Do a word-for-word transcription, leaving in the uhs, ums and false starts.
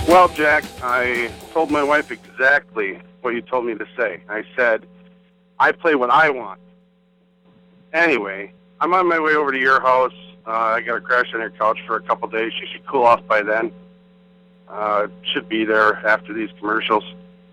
Well, Jack, I told my wife exactly what you told me to say. I said, I play what I want. Anyway, I'm on my way over to your house. Uh, I got to crash on your couch for a couple days. You should cool off by then. Uh, should be there after these commercials.